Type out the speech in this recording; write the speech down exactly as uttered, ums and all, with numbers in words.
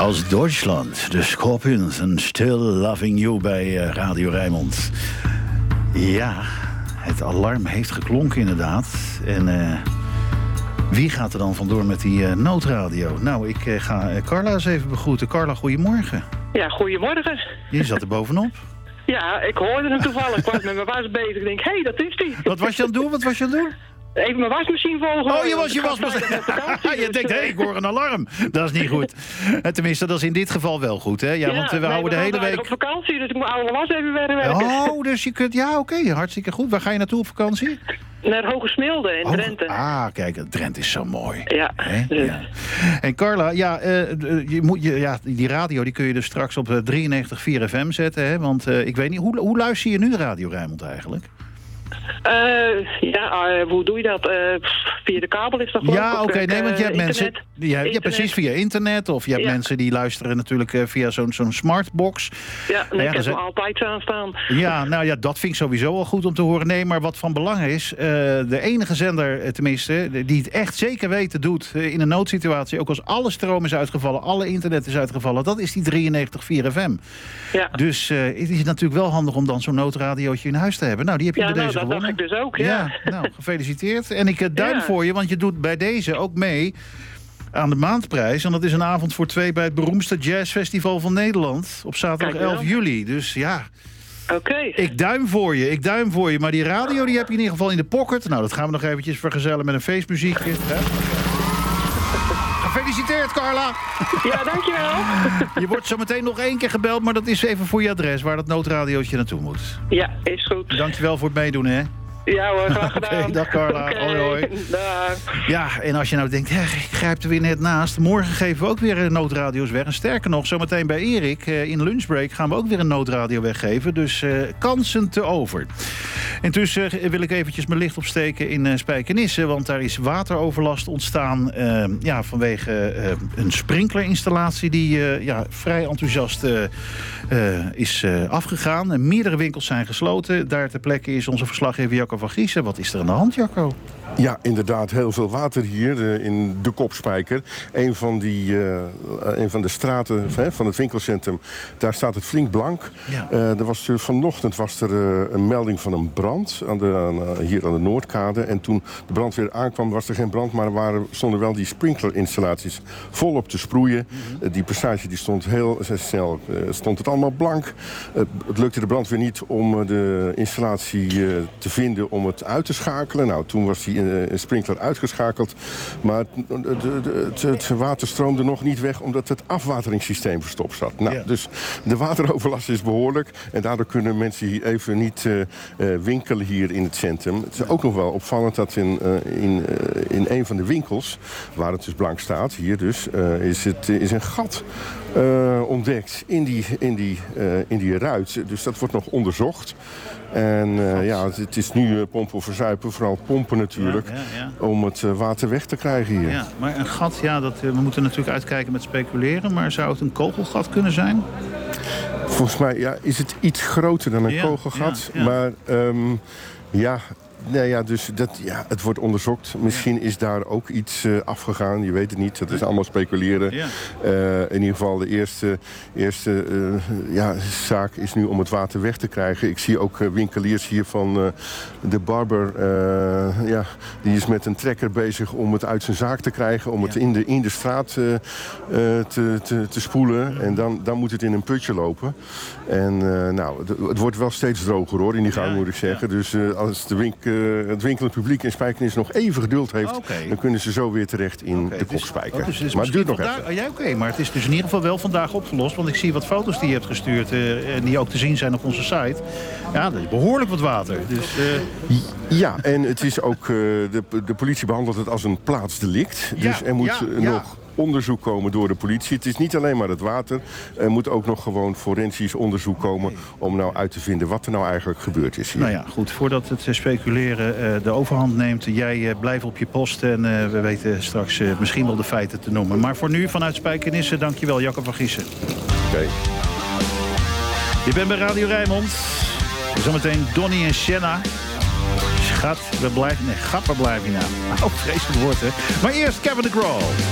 Aus Duitsland, de Scorpions en Still Loving You bij uh, Radio Rijnmond. Ja, het alarm heeft geklonken inderdaad. En uh, wie gaat er dan vandoor met die uh, noodradio? Nou, ik uh, ga uh, Carla eens even begroeten. Carla, goedemorgen. Ja, goedemorgen. Je zat er bovenop. Ja, ik hoorde hem toevallig. Ik was met mijn was bezig. Ik denk, hé, hey, dat is die. Wat was je aan het doen? Wat was je aan het doen? Even mijn wasmachine volgen. Oh, je was je wasmachine. Je denkt, hé, hey, ik hoor een alarm. Dat is niet goed. Tenminste, dat is in dit geval wel goed, hè? Ja, ja, want we nee, houden de hele week op vakantie, dus ik moet alle was even werken. Oh, dus je kunt... Ja, oké, okay, hartstikke goed. Waar ga je naartoe op vakantie? Naar Hoge Smilde in oh, Drenthe. Ah, kijk, Drenthe is zo mooi. Ja. Dus. ja. En Carla, ja, uh, je moet, je, ja, die radio die kun je dus straks op drieënnegentig komma vier F M zetten, hè? Want uh, ik weet niet, hoe, hoe luister je nu Radio Rijnmond eigenlijk? Uh, ja, uh, hoe doe je dat? Uh, via de kabel is dat gewoon? Ja, oké, okay, nee, want je hebt internet, mensen... Ja, internet. ja, precies, via internet. Of je hebt ja. mensen die luisteren natuurlijk uh, via zo'n zo'n smartbox. Ja, nee, ja, ik heb zijn... hem altijd aanstaan. Ja, nou ja, dat vind ik sowieso al goed om te horen. Nee, maar wat van belang is... Uh, de enige zender, tenminste, die het echt zeker weten doet... Uh, in een noodsituatie, ook als alle stroom is uitgevallen... alle internet is uitgevallen, dat is die drieënnegentig komma vier F M. Ja. Dus uh, het is natuurlijk wel handig om dan zo'n noodradiootje in huis te hebben. Nou, die heb je ja, bij nou, deze dat gewonnen. dacht ik dus ook, ja. Ja, nou, gefeliciteerd. En ik uh, duim ja. voor je, want je doet bij deze ook mee... aan de maandprijs. En dat is een avond voor twee bij het beroemdste jazzfestival van Nederland. Op zaterdag elf juli. Dus ja... Oké. Okay. Ik duim voor je, ik duim voor je. Maar die radio die heb je in ieder geval in de pocket. Nou, dat gaan we nog eventjes vergezellen met een feestmuziekje. Hè? Gefeliciteerd, Carla. Ja, dankjewel. Je wordt zo meteen nog één keer gebeld, maar dat is even voor je adres... waar dat noodradiootje naartoe moet. Ja, is goed. Dankjewel voor het meedoen, hè. Ja hoor, graag gedaan. Okay, dag Carla, okay. hoi hoi. Dag. Ja, en als je nou denkt, ik grijp er weer net naast. Morgen geven we ook weer noodradio's weg. En sterker nog, zometeen bij Erik in lunchbreak gaan we ook weer een noodradio weggeven. Dus uh, kansen te over. Intussen wil ik eventjes mijn licht opsteken in uh, Spijkenisse. Want daar is wateroverlast ontstaan uh, ja, vanwege uh, een sprinklerinstallatie die uh, ja, vrij enthousiast uh, uh, is uh, afgegaan. En meerdere winkels zijn gesloten. Daar ter plekke is onze verslaggever Jacco van Giezen. Wat is er aan de hand, Jacco? Ja, inderdaad, heel veel water hier uh, in de Kopspijker. Een van, die, uh, een van de straten uh, van het winkelcentrum, daar staat het flink blank. Ja. Uh, er was, uh, vanochtend was er uh, een melding van een brand aan de, aan, uh, hier aan de Noordkade. En toen de brandweer aankwam was er geen brand, maar er waren, stonden wel die sprinklerinstallaties volop te sproeien. Mm-hmm. Uh, die passage die stond heel uh, snel, uh, stond het allemaal blank. Uh, het lukte de brandweer niet om uh, de installatie uh, te vinden om het uit te schakelen. Nou, toen was die een sprinkler uitgeschakeld. Maar de, de, de, het, het water stroomde nog niet weg omdat het afwateringssysteem verstopt zat. Nou, ja. Dus de wateroverlast is behoorlijk. En daardoor kunnen mensen hier even niet uh, uh, winkelen hier in het centrum. Het is ook nog wel opvallend dat in, uh, in, uh, in een van de winkels, waar het dus blank staat, hier dus, uh, is, het, is een gat uh, ontdekt in die, in, die, uh, in die ruit. Dus dat wordt nog onderzocht. En uh, ja, het is nu uh, pompen of verzuipen, vooral pompen natuurlijk, ja, ja, ja. om het uh, water weg te krijgen hier. Ja, maar een gat, ja, dat, uh, we moeten natuurlijk uitkijken met speculeren, maar zou het een kogelgat kunnen zijn? Volgens mij ja, is het iets groter dan een ja, kogelgat, ja, ja. maar um, ja... Nee, ja, dus dat, ja, het wordt onderzocht. Misschien is daar ook iets uh, afgegaan. Je weet het niet. Dat is allemaal speculeren. Ja. Uh, in ieder geval de eerste, eerste uh, ja, zaak is nu om het water weg te krijgen. Ik zie ook uh, winkeliers hier van uh, de barber. Uh, ja, die is met een trekker bezig om het uit zijn zaak te krijgen. Om ja. het in de, in de straat uh, uh, te, te, te spoelen. En dan, dan moet het in een putje lopen. En uh, nou, het, het wordt wel steeds droger hoor, in die gang ja, moet ik zeggen. Ja. Dus uh, als de winkel... Uh, het winkelend publiek in Spijkenisse nog even geduld heeft... Okay. dan kunnen ze zo weer terecht in okay, de Kopspijker. Oh, dus het maar het duurt nog vandaag, even. Oh, ja, Oké, okay, maar het is dus in ieder geval wel vandaag opgelost. Want ik zie wat foto's die je hebt gestuurd... Uh, en die ook te zien zijn op onze site. Ja, dat is behoorlijk wat water. Dus, uh... Ja, en het is ook... Uh, de, de politie behandelt het als een plaatsdelict. Dus ja, er moet ja, uh, ja. nog... onderzoek komen door de politie. Het is niet alleen maar het water. Er moet ook nog gewoon forensisch onderzoek komen... om nou uit te vinden wat er nou eigenlijk gebeurd is hier. Nou ja, goed. Voordat het speculeren uh, de overhand neemt... jij uh, blijft op je post en uh, we weten straks uh, misschien wel de feiten te noemen. Maar voor nu vanuit Spijkenisse, dankjewel Jacco van Giezen. Oké. Okay. Je bent bij Radio Rijnmond. Zometeen Donnie en Shanna. Schat, we blijven... Nee, grappen blijven nou. Oh, vreselijk woord, hè. Maar eerst Kevin DeGraw.